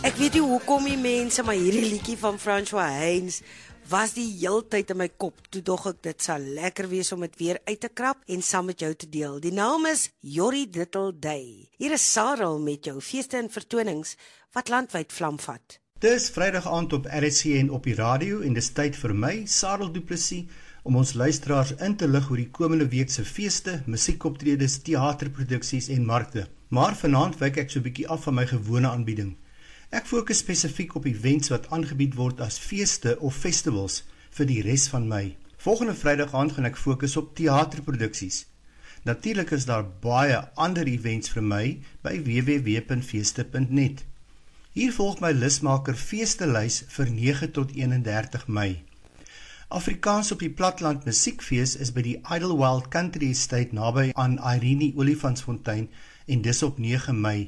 Ek weet nie hoekom die mense, maar hierdie liedjie van François Haynes was die heeltyd in my kop. Toe dog ek dit sal lekker wees om dit weer uit te krap en saam met jou te deel. Die naam is Jorrie Dittel Day. Hier is Sarel met jou feeste en vertonings wat landwyd vlam vat. Dis Vrydag aand op RSC en op die radio en dis tyd vir my, Sarel Du Plessis, om ons luisteraars in te lig oor die komende week se feeste, musiekoptredes, teaterproduksies en markte. Maar vanaand wyk ek so 'n bietjie af van my gewone aanbieding. Ek fokus spesifiek op events wat aangebied word as feeste of festivals vir die res van Mei. Volgende Vrydag aand gaan ek fokus op teaterproduksies. Natuurlik is daar baie ander events vir my by www.feeste.net. Hier volg my lusmaker feestelys vir 9 tot 31 Mei. Afrikaans op die Platland Musiekfees is by die Idlewild Country Estate naby aan Irene Olifantsfontein en dis op 9 Mei.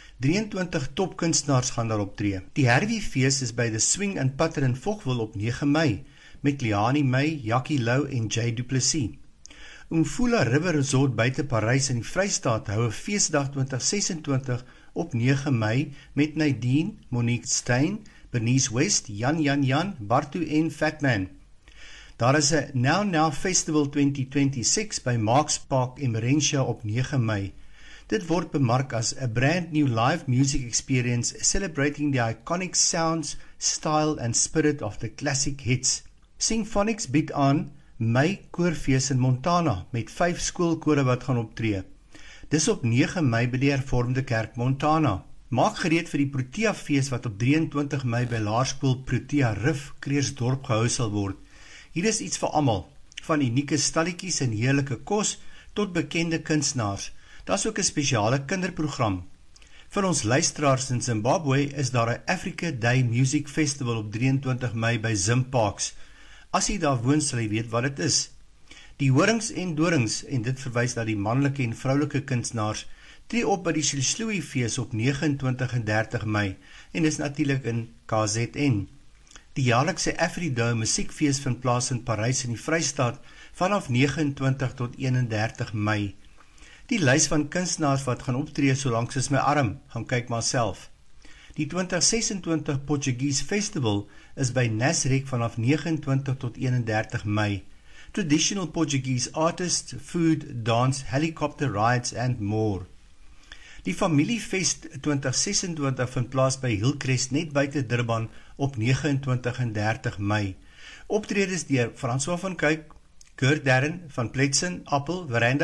23 topkunstenaars gaan daar optree. Die Herwie Fees is by The Swing in Patter in Vogwel op 9 Mei met Liani May, Jackie Lou en Jay Du Plessis. Umfula River Resort buite Parys in die Vrystaat hou 'n feesdag 2026 op 9 Mei met Nadine, Monique Stein, Bernice West, Jan, Bartu en Fatman. Daar is 'n Now Festival 2026 by Marks Park in Merentia op 9 Mei. Dit word bemark as a brand new live music experience celebrating the iconic sounds, style and spirit of the classic hits. Symphonics bied aan Mei Koorfees in Montana met 5 skoolkore wat gaan optree. Dis op 9 Mei by die Hervormde Kerk Montana. Maak gereed vir die Protea Fees wat op 23 Mei by Laerskool Protea Rif, Kreersdorp gehou sal word. Hier is iets vir almal, van unieke stalletjies en heerlike kos tot bekende kunstenaars. Daar is ook 'n spesiale kinderprogram. Vir ons luisteraars in Zimbabwe is daar 'n Africa Day Music Festival op 23 Mei by Zimparks. As jy daar woon, sal jy weet wat dit is. Die Horings en Dorings, en dit verwys na die manlike en vroulike kunstenaars, tree op by die Slisloei Fees op 29 en 30 Mei, en dis natuurlik in KZN. Die jaarlikse Afridome Musiekfees vind plaas in Parys in die Vrystaat vanaf 29 tot 31 Mei. Die lys van kunstenaars wat gaan optree solank is my arm, gaan kyk maar self. Die 2026 Portuguese Festival is by Nasrec vanaf 29 tot 31 Mei. Traditional Portuguese artists, food, dance, helicopter rides and more. Die Familiefest 2026 vind plaas by Hillcrest net buite Durban op 29 en 30 Mei. Optredes deur François van Kyk, Kurt Darren van Pletsen, Appel, Veranda